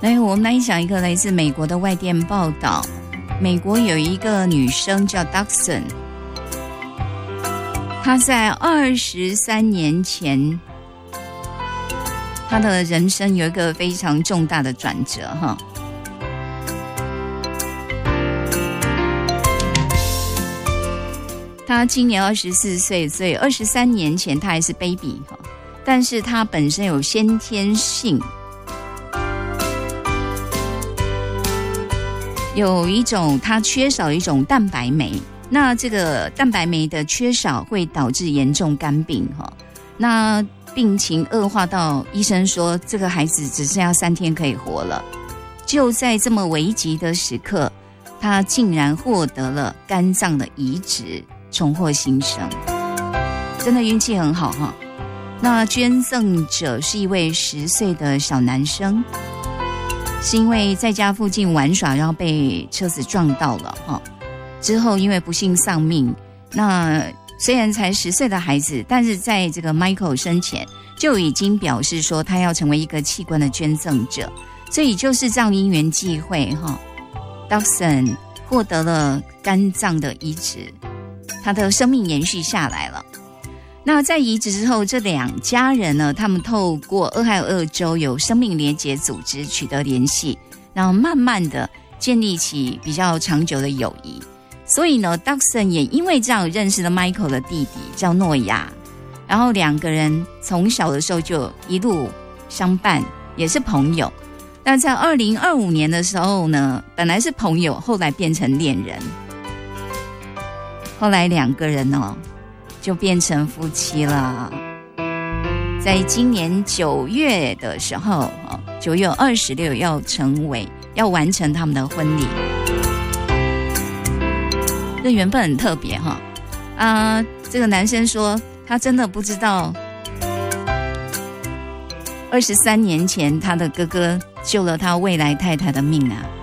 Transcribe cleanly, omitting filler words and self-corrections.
来，我们来讲一个来自美国的外电报道。美国有一个女生叫 Dawson， 她在23年前，她的人生有一个非常重大的转折哈。她今年24岁，所以23年前她还是 baby 哈，但是她本身有先天性。有一种，它缺少一种蛋白酶，那这个蛋白酶的缺少会导致严重肝病哈。那病情恶化到医生说这个孩子只剩下3天可以活了。就在这么危急的时刻，他竟然获得了肝脏的移植，重获新生，真的运气很好哈。那捐赠者是一位10岁的小男生。是因为在家附近玩耍，然后被车子撞到了哈。之后因为不幸丧命。那虽然才10岁的孩子，但是在这个 Michael 生前就已经表示说他要成为一个器官的捐赠者，所以就是这样因缘际会哈 ，Dawson 获得了肝脏的移植，他的生命延续下来了。那在移植之后，这2家人呢，他们透过俄亥俄州有生命连结组织取得联系，然后慢慢的建立起比较长久的友谊。所以呢 Dawson 也因为这样认识了 Michael 的弟弟叫诺亚，然后2个人从小的时候就一路相伴，也是朋友。但在2025年的时候呢，本来是朋友，后来变成恋人，后来2个人就变成夫妻了。在今年9月的时候，9月26要完成他们的婚礼。这缘分很特别哈。这个男生说他真的不知道23年前他的哥哥救了他未来太太的命啊。